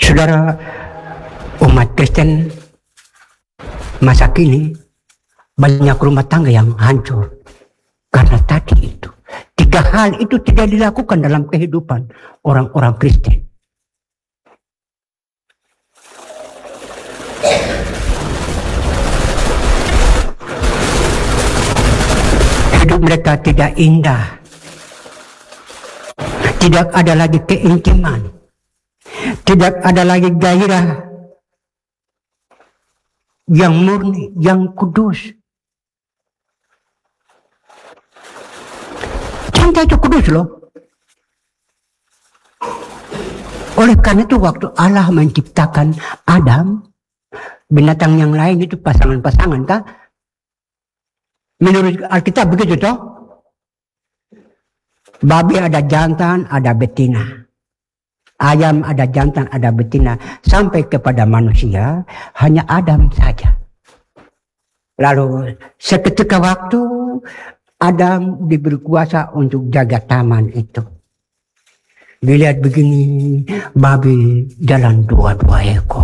Saudara, umat Kristen masa kini banyak rumah tangga yang hancur karena tadi itu. 3 hal itu tidak dilakukan dalam kehidupan orang-orang Kristen. Hidup mereka tidak indah. Tidak ada lagi keintiman. Tidak ada lagi gairah yang murni, yang kudus. Cinta itu kudus loh. Oleh karena itu waktu Allah menciptakan Adam, binatang yang lain itu pasangan-pasangan kah? Menurut Alkitab begitu toh? Babi ada jantan, ada betina. Ayam ada jantan, ada betina. Sampai kepada manusia, hanya Adam saja. Lalu seketika waktu, Adam diberi kuasa untuk jaga taman itu. Dilihat begini, babi jalan 2 ekor.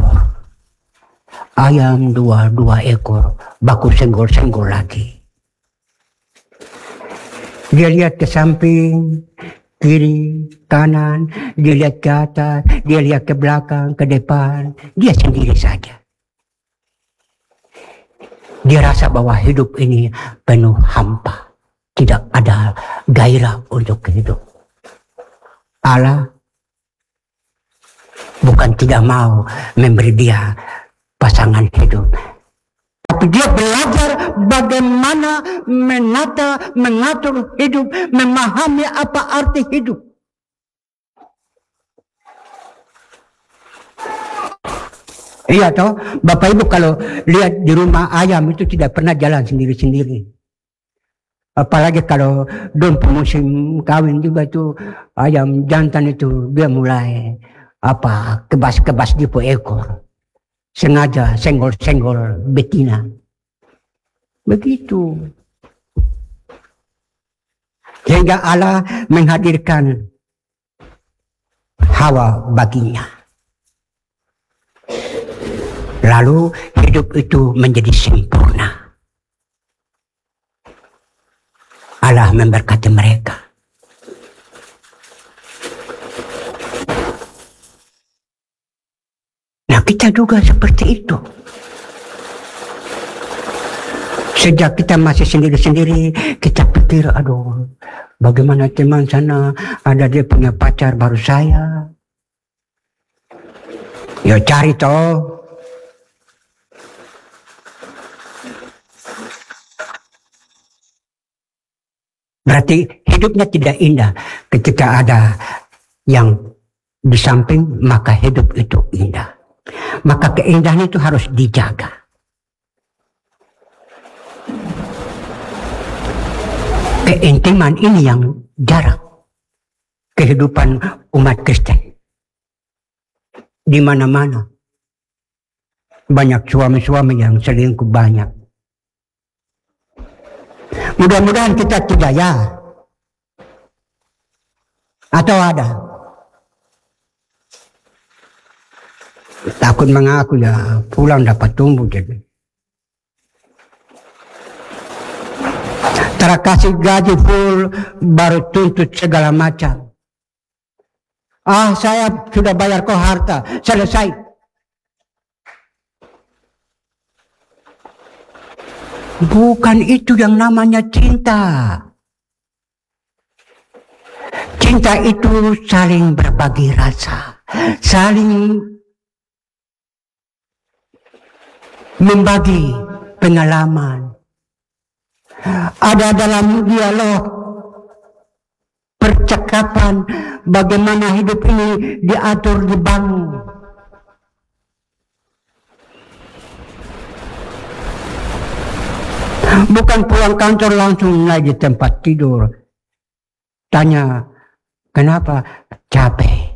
Ayam 2 ekor, baku senggol-senggol lagi. Dia lihat ke samping, kiri, kanan, dia lihat ke atas, dia lihat ke belakang, ke depan, dia sendiri saja. Dia rasa bahwa hidup ini penuh hampa, tidak ada gairah untuk hidup. Allah bukan tidak mau memberi dia pasangan hidup, tapi dia belajar bagaimana menata, mengatur hidup, memahami apa arti hidup. Iya toh, Bapak Ibu kalau lihat di rumah ayam itu tidak pernah jalan sendiri-sendiri. Apalagi kalau belum musim kawin juga itu ayam jantan itu dia mulai kebas-kebas di ekor. Sengaja senggol-senggol betina. Begitu. Sehingga Allah menghadirkan Hawa baginya. Lalu hidup itu menjadi sempurna. Allah memberkati mereka. Nah, kita juga seperti itu. Sejak kita masih sendiri-sendiri, kita pikir, aduh, bagaimana teman sana ada dia punya pacar baru saya. Ya cari toh. Berarti hidupnya tidak indah. Ketika ada yang di samping, maka hidup itu indah. Maka keindahan itu harus dijaga. Keintiman ini yang jarang. Kehidupan umat Kristen. Di mana-mana. Banyak suami-suami yang selingkuh banyak. Mudah-mudahan kita tidak ya. Atau ada. Takut mengaku ya pulang dapat tumbuh jadi. Terkasih gaji full baru tuntut segala macam. Saya sudah bayar kau harta, selesai. Bukan itu yang namanya cinta. Cinta itu saling berbagi rasa, saling membagi pengalaman. Ada dalam dialog, percakapan, bagaimana hidup ini diatur, dibangun. Bukan pulang kantor langsung naik di tempat tidur. Tanya, kenapa? Capek.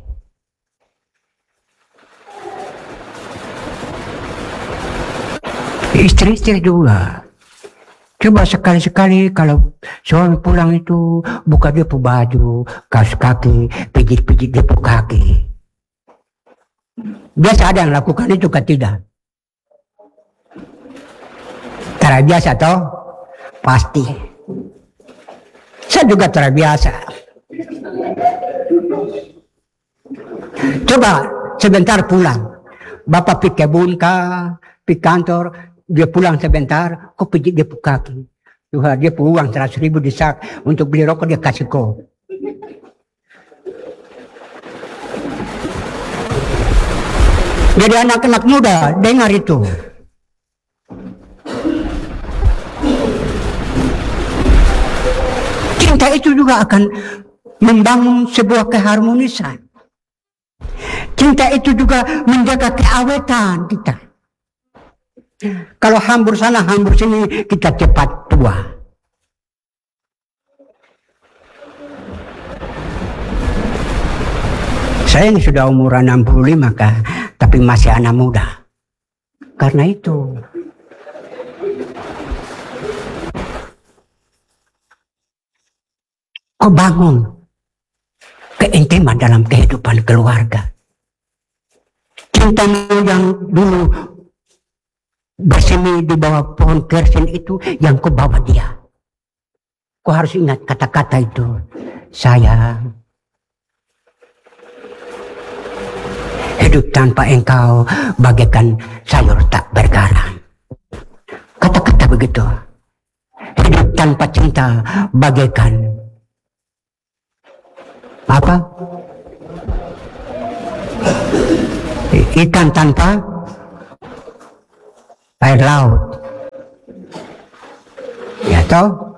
Istri-istri juga. Coba sekali-sekali kalau suami pulang itu buka dia baju, kaos kaki, pijit-pijit dia kaki. Biasa ada yang lakukan itu kan tidak? Terbiasa toh? Pasti. Saya juga terbiasa. Coba sebentar pulang. Bapak pergi kebun kah, pergi kantor, dia pulang sebentar, kok pijit dia kaki. Tuhan, dia uang 100.000 di sak untuk beli rokok, dia kasih kau. Jadi anak-anak muda dengar itu. Cinta itu juga akan membangun sebuah keharmonisan. Cinta itu juga menjaga keawetan kita. Kalau hambur sana, hambur sini, kita cepat tua. Saya ini sudah umur 65 kah, tapi masih anak muda. Karena itu. Kau bangun keintiman dalam kehidupan keluarga. Cintamu yang dulu bersemi di bawah pohon kersen itu yang kau bawa dia. Kau harus ingat kata-kata itu. Sayang, hidup tanpa engkau bagaikan sayur tak bergaram. Kata-kata begitu. Hidup tanpa cinta bagaikan apa? Ikan tanpa air laut. Ya toh?